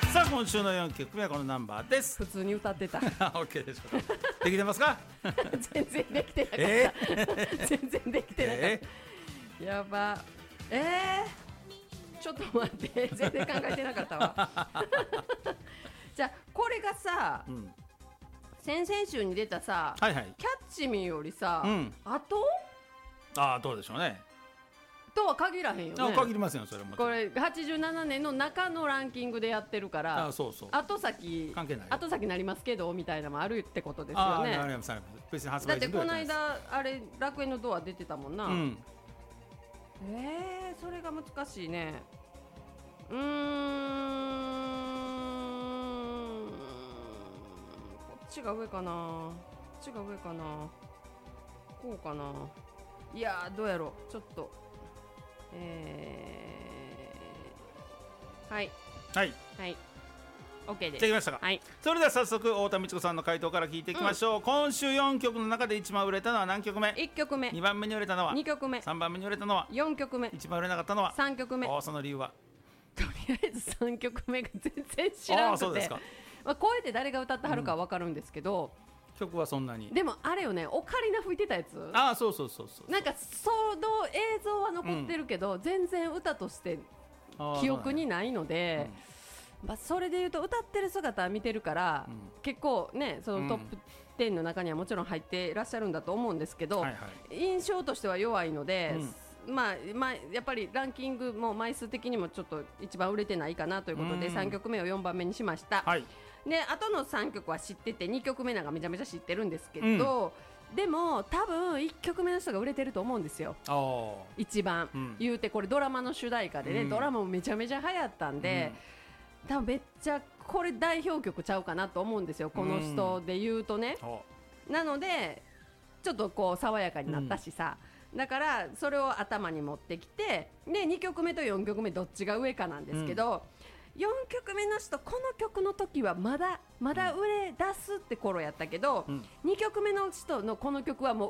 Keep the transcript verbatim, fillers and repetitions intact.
さあ今週のよんきょくめはこのナンバーです。 普通に歌ってた OK でしょうか。できてますか？ 全然できてなかった、 えー、全然できてなかった、えー、やばえー、ちょっと待って全然考えてなかったわじゃあこれがさ、うん、先々週に出たさ、 はいはい、 キャッチミーよりさ、うん、後ああどうでしょうねとは限らへんよね。 あ限りますよそれも。 これはちじゅうななねんの中のランキングでやってるから、 あそうそう後先関係ない後先なりますけどみたいなのもあるってことですよね。 あありますあります。別に発売だってこの間あれ楽園のドア出てたもんな、うん、えー、それが難しいね。うーんこっちが上かなこっちが上かなこうかな。いやーどうやろうちょっとえー、はいはいはい OK です。 できましたか、はい、それでは早速太田美智子さんの回答から聞いていきましょう、うん、今週よんきょくの中で一番売れたのは何曲目？ いっきょくめ。 にばんめに売れたのはにきょくめ。 さんばんめに売れたのはよんきょくめ。 一番売れなかったのはさんきょくめ。 おその理由は？ とりあえずさんきょくめが全然知らなくて。あそうですか、まあ、声で誰が歌ってはるかは分かるんですけど、うん、 曲はそんなに。 でもあれよねオカリナ吹いてたやつ。 あそうそうそうそう。 なんかその映像は残ってるけど、うん、全然歌として記憶にないので、うんまあ、それでいうと歌ってる姿は見てるから、うん、結構ねそのトップじゅうの中にはもちろん入っていらっしゃるんだと思うんですけど、はいはい、印象としては弱いので、うんまあまあ、やっぱりランキングも枚数的にもちょっと一番売れてないかなということで、うん、さんきょくめをよんばんめにしました、はい、であとのさんきょくは知っててにきょくめなんかめちゃめちゃ知ってるんですけど、うん、でも多分いっきょくめの人が売れてると思うんですよ一番、うん、言うてこれドラマの主題歌でね、うん、ドラマもめちゃめちゃ流行ったんで、うん、多分めっちゃこれ代表曲ちゃうかなと思うんですよこの人で言うとね、うん、なのでちょっとこう爽やかになったしさ、うん、だからそれを頭に持ってきてでにきょくめとよんきょくめどっちが上かなんですけど、うん、よんきょくめの人この曲の時はまだまだ売れ出すって頃やったけど、うん、にきょくめの人のこの曲はも